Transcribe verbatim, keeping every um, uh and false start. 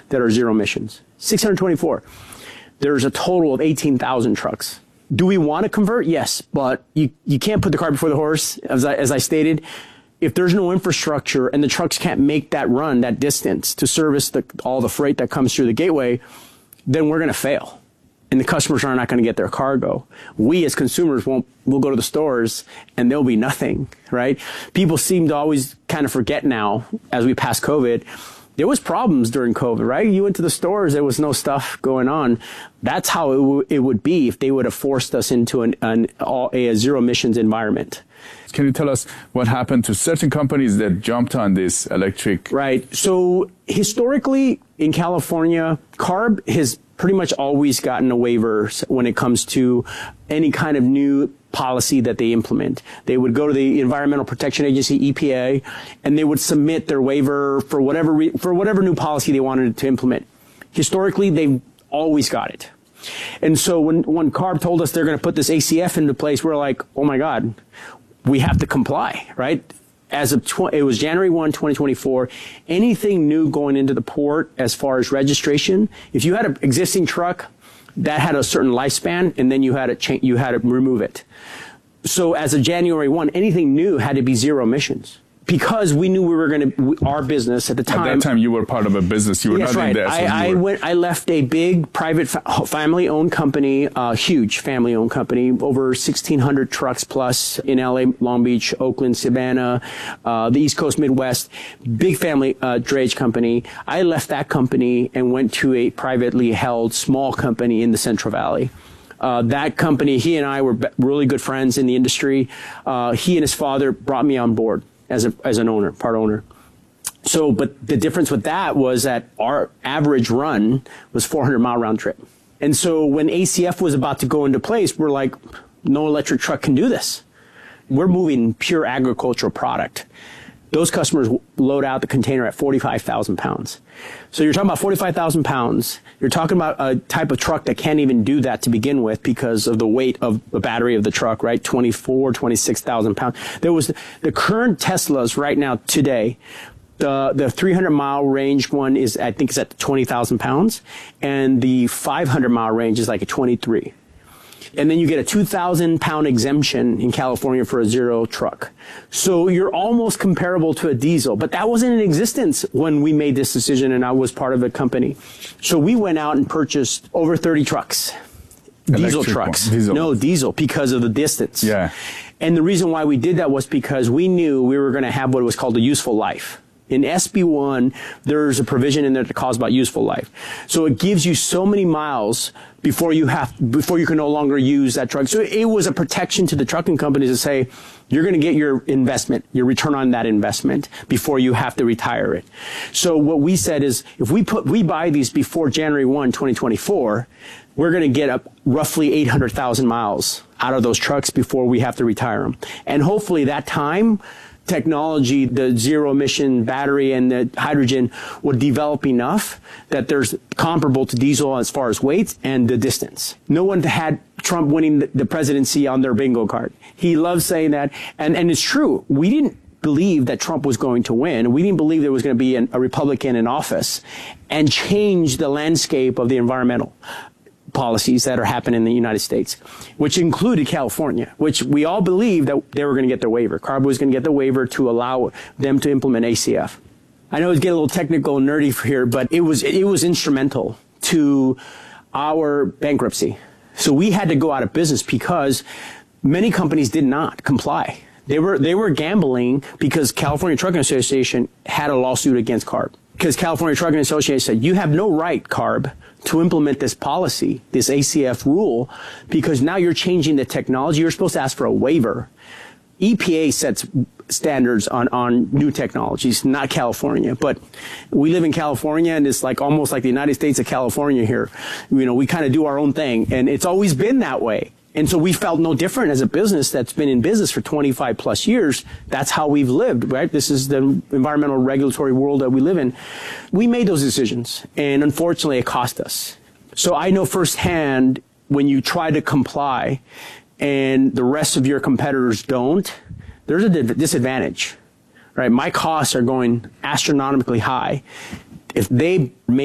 that are zero emissions. six hundred twenty-four. There's a total of eighteen thousand trucks. Do we want to convert? Yes, but you, you can't put the cart before the horse, as I, as I stated. If there's no infrastructure and the trucks can't make that run, that distance to service the, all the freight that comes through the gateway, then we're going to fail. And the customers are not going to get their cargo. We as consumers won't, we'll go to the stores and there'll be nothing, right? People seem to always kind of forget now as we pass COVID. There was problems during COVID, right? You went to the stores, there was no stuff going on. That's how it, w- it would be if they would have forced us into an, an all, a zero emissions environment. Can you tell us what happened to certain companies that jumped on this electric? Right. So historically in California, CARB has pretty much always gotten a waiver when it comes to any kind of new policy that they implement. They would go to the Environmental Protection Agency, E P A, and they would submit their waiver for whatever re- for whatever new policy they wanted to implement. Historically, they've always got it. And so when, when CARB told us they're going to put this A C F into place, we're like, oh my God, we have to comply, right? As of tw- it was January first, twenty twenty-four, anything new going into the port as far as registration, if you had an existing truck that had a certain lifespan and then you had to cha- you had to remove it. So as of January first, anything new had to be zero emissions. Because we knew we were going to, our business at the time. At that time, you were part of a business. You were That's not right. in there. So I, I were... went. I left a big private fa- family-owned company, uh, huge family-owned company, over sixteen hundred trucks plus in L A, Long Beach, Oakland, Savannah, uh, the East Coast, Midwest, big family uh, drayage company. I left that company and went to a privately held small company in the Central Valley. Uh, that company, he and I were be- really good friends in the industry. Uh, he and his father brought me on board as a, as an owner, part owner. So, but the difference with that was that our average run was four hundred mile round trip. And so when A C F was about to go into place, we're like, no electric truck can do this. We're moving pure agricultural product. Those customers load out the container at forty-five thousand pounds. So you're talking about forty-five thousand pounds. You're talking about a type of truck that can't even do that to begin with because of the weight of the battery of the truck, right? twenty-four, twenty-six thousand pounds. There was the current Teslas right now today. The, the three hundred mile range one is, I think, is at twenty thousand pounds. And the five hundred mile range is like a twenty-three. And then you get a two thousand pound exemption in California for a zero truck. So you're almost comparable to a diesel, but that wasn't in existence when we made this decision and I was part of a company. So we went out and purchased over thirty trucks, diesel Electric trucks. Diesel. No, diesel because of the distance. Yeah. And the reason why we did that was because we knew we were going to have what was called a useful life. In S B one, there's a provision in there that calls about useful life. So it gives you so many miles before you have, before you can no longer use that truck. So it was a protection to the trucking companies to say, you're going to get your investment, your return on that investment before you have to retire it. So what we said is, if we put, we buy these before January first, twenty twenty-four, we're going to get up roughly eight hundred thousand miles out of those trucks before we have to retire them. And hopefully that time, technology, the zero emission battery and the hydrogen will develop enough that there's comparable to diesel as far as weight and the distance. No one had Trump winning the presidency on their bingo card. He loves saying that. And, and it's true. We didn't believe that Trump was going to win. We didn't believe there was going to be an, a Republican in office and change the landscape of the environmental policies that are happening in the United States, which included California, which we all believed that they were going to get their waiver. CARB was going to get the waiver to allow them to implement A C F. I know it's getting a little technical and nerdy here, but it was it was instrumental to our bankruptcy. So we had to go out of business because many companies did not comply. They were they were gambling because California Trucking Association had a lawsuit against CARB. Because California Trucking Association said, you have no right, CARB, to implement this policy, this A C F rule, because now you're changing the technology. You're supposed to ask for a waiver. E P A sets standards on, on new technologies, not California. But we live in California, and it's like almost like the United States of California here. You know, we kind of do our own thing, and it's always been that way. And so we felt no different as a business that's been in business for twenty-five plus years. That's how we've lived, right? This is the environmental regulatory world that we live in. We made those decisions, and unfortunately it cost us. So I know firsthand when you try to comply and the rest of your competitors don't, there's a disadvantage, right? My costs are going astronomically high. If they made